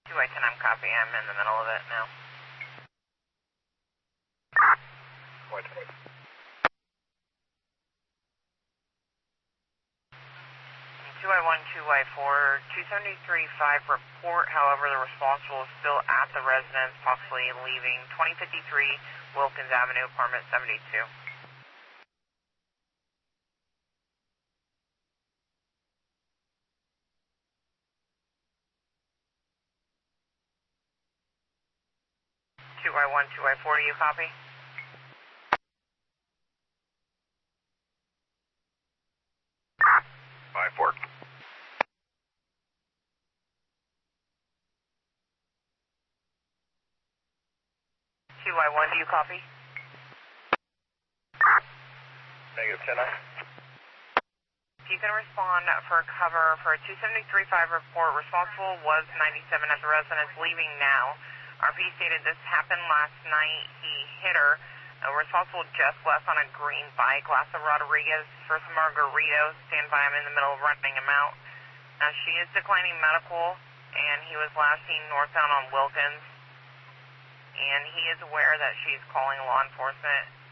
2I10, I'm copy. I'm in the middle of it now. 2I1, 2I4, 273.5 report. However, the responsible is still at the residence, possibly leaving 2053 Wilkins Avenue, apartment 72. 2I1, 2I4, do you copy? I4. 2I1, do you copy? Negative 10. If you can respond for cover for a 273.5 report, responsible was 97 at the residence, leaving now. RP stated this happened last night. He hit her. Responsible just left on a green bike. Lassa Rodriguez for some margaritos. Stand by, I'm in the middle of running him out. She is declining medical, and he was last seen northbound on Wilkins. And he is aware that she's calling law enforcement.